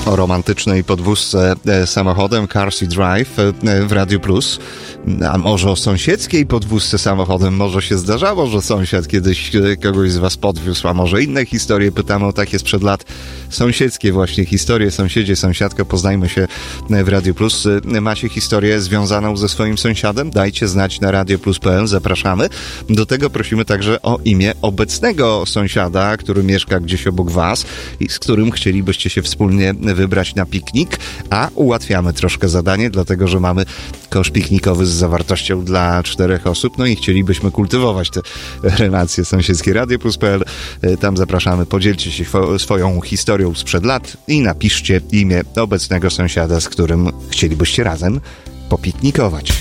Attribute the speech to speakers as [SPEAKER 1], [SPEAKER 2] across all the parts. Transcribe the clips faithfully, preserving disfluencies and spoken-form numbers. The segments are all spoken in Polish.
[SPEAKER 1] o romantycznej podwózce samochodem Car Seat Drive w Radiu Plus. A może o sąsiedzkiej podwózce samochodem? Może się zdarzało, że sąsiad kiedyś kogoś z was podwiózł, a może inne historie? Pytamy o takie sprzed lat sąsiedzkie właśnie historie. Sąsiedzie, sąsiadka, poznajmy się w Radiu Plus. Macie historię związaną ze swoim sąsiadem? Dajcie znać na radio plus kropka p l. Zapraszamy. Do tego prosimy także o imię obecnego sąsiada, który mieszka gdzieś obok was i z którym chcielibyście się wspólnie wybrać na piknik, a ułatwiamy troszkę zadanie, dlatego że mamy kosz piknikowy z zawartością dla czterech osób, no i chcielibyśmy kultywować te relacje sąsiedzkie. radio plus kropka p l. Tam zapraszamy, podzielcie się swoją historią sprzed lat i napiszcie imię obecnego sąsiada, z którym chcielibyście razem popiknikować.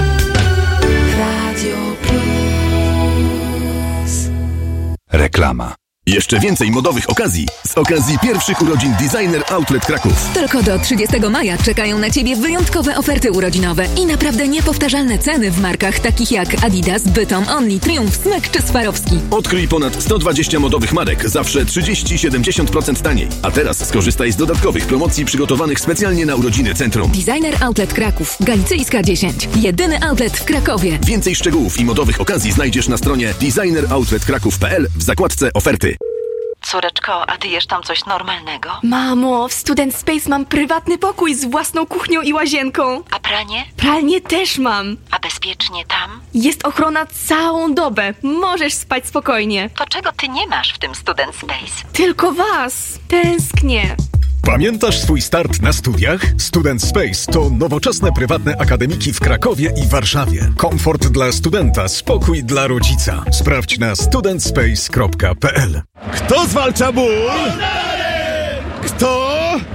[SPEAKER 2] Radio Plus.
[SPEAKER 3] Reklama.
[SPEAKER 4] Jeszcze więcej modowych okazji z okazji pierwszych urodzin Designer Outlet Kraków.
[SPEAKER 5] Tylko do trzydziestego maja czekają na Ciebie wyjątkowe oferty urodzinowe i naprawdę niepowtarzalne ceny w markach takich jak Adidas, Bytom, Only, Triumph, Smyk czy Swarowski.
[SPEAKER 4] Odkryj ponad sto dwadzieścia modowych marek, zawsze trzydzieści do siedemdziesięciu procent taniej. A teraz skorzystaj z dodatkowych promocji przygotowanych specjalnie na urodziny centrum.
[SPEAKER 5] Designer Outlet Kraków, Galicyjska dziesięć. Jedyny outlet w Krakowie.
[SPEAKER 4] Więcej szczegółów i modowych okazji znajdziesz na stronie designer outlet kraków kropka p l w zakładce oferty.
[SPEAKER 6] Córeczko, a ty jesz tam coś normalnego?
[SPEAKER 7] Mamo, w Student Space mam prywatny pokój z własną kuchnią i łazienką.
[SPEAKER 6] A pranie?
[SPEAKER 7] Pralnię też mam.
[SPEAKER 6] A bezpiecznie tam?
[SPEAKER 7] Jest ochrona całą dobę. Możesz spać spokojnie.
[SPEAKER 6] To czego ty nie masz w tym Student Space?
[SPEAKER 7] Tylko was. Tęsknię.
[SPEAKER 8] Pamiętasz swój start na studiach? Student Space to nowoczesne prywatne akademiki w Krakowie i Warszawie. Komfort dla studenta, spokój dla rodzica. Sprawdź na student space kropka p l.
[SPEAKER 9] Kto zwalcza ból? Kto?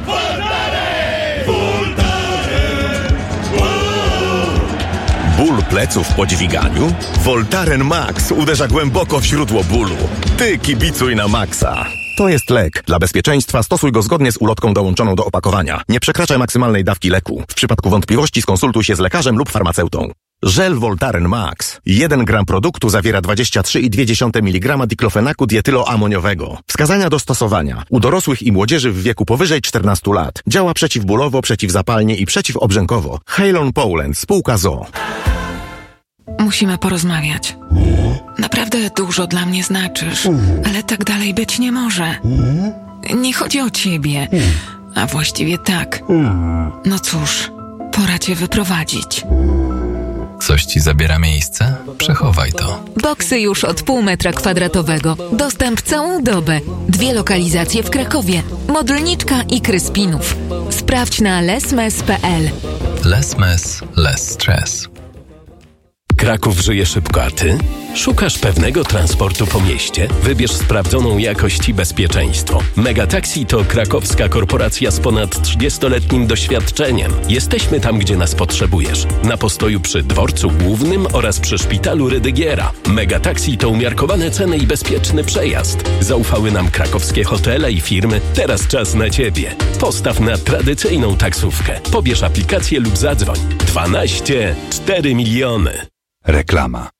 [SPEAKER 10] Ból pleców po dźwiganiu? Voltaren Max uderza głęboko w źródło bólu. Ty kibicuj na maksa. To jest lek. Dla bezpieczeństwa stosuj go zgodnie z ulotką dołączoną do opakowania. Nie przekraczaj maksymalnej dawki leku. W przypadku wątpliwości skonsultuj się z lekarzem lub farmaceutą. Żel Voltaren Max. jeden gram produktu zawiera dwadzieścia trzy i dwie dziesiąte miligrama diklofenaku dietyloamoniowego. Wskazania do stosowania. U dorosłych i młodzieży w wieku powyżej czternastu lat. Działa przeciwbólowo, przeciwzapalnie i przeciwobrzękowo. Halon Poland, spółka z o o.
[SPEAKER 11] Musimy porozmawiać. Naprawdę dużo dla mnie znaczysz, ale tak dalej być nie może. Nie chodzi o ciebie, a właściwie tak. No cóż, pora cię wyprowadzić.
[SPEAKER 3] Coś ci zabiera miejsce? Przechowaj to.
[SPEAKER 5] Boksy już od pół metra kwadratowego. Dostęp całą dobę. Dwie lokalizacje w Krakowie. Modlniczka i Kryspinów. Sprawdź na lesmes kropka p l.
[SPEAKER 3] Lesmes, less stress.
[SPEAKER 12] Kraków żyje szybko, a ty? Szukasz pewnego transportu po mieście? Wybierz sprawdzoną jakość i bezpieczeństwo. Megataxi to krakowska korporacja z ponad trzydziestoletnim doświadczeniem. Jesteśmy tam, gdzie nas potrzebujesz. Na postoju przy dworcu głównym oraz przy szpitalu Rydygiera. Megataxi to umiarkowane ceny i bezpieczny przejazd. Zaufały nam krakowskie hotele i firmy. Teraz czas na ciebie. Postaw na tradycyjną taksówkę. Pobierz aplikację lub zadzwoń. dwanaście cztery miliony.
[SPEAKER 3] Reklama.